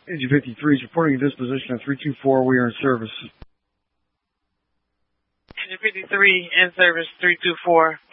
Engine 53 is reporting a disposition at 324. We are in service. Engine 53 in service 324.